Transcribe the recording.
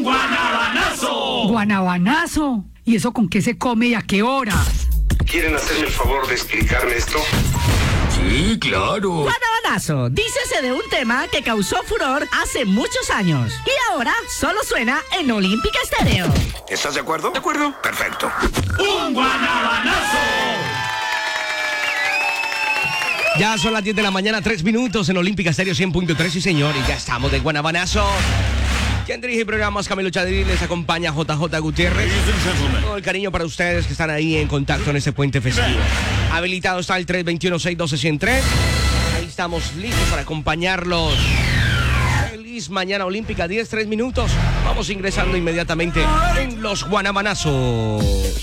guanabanazo! ¿Guanabanazo? ¿Y eso con qué se come y a qué hora? ¿Quieren hacerme el favor de explicarme esto? Sí, claro. Guanabanazo, dícese de un tema que causó furor hace muchos años y ahora solo suena en Olímpica Estéreo. ¿Estás de acuerdo? De acuerdo. Perfecto. ¡Un guanabanazo! Ya son las 10 de la mañana, 3 minutos en Olímpica Estéreo 100.3, sí señor, y ya estamos de guanabanazo. Quien dirige el programa es Camilo Chadri, les acompaña JJ Gutiérrez. Todo el cariño para ustedes que están ahí en contacto en este puente festivo. Habilitado está el 321-612-103. Ahí estamos listos para acompañarlos. Feliz mañana olímpica, 10-3 minutos. Vamos ingresando inmediatamente en los guanabanazos.